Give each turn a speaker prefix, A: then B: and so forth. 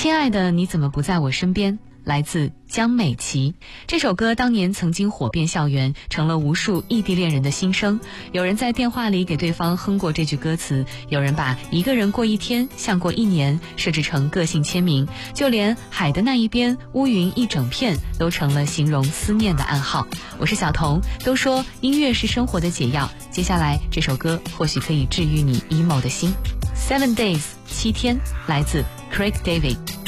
A: 亲爱的，你怎么不在我身边？来自江美琪。这首歌当年曾经火遍校园，成了无数异地恋人的心声。有人在电话里给对方哼过这句歌词，有人把一个人过一天像过一年设置成个性签名，就连海的那一边乌云一整片都成了形容思念的暗号。我是小童，都说音乐是生活的解药，接下来这首歌或许可以治愈你 emo 的心。 7 Days 7天，来自 Craig David。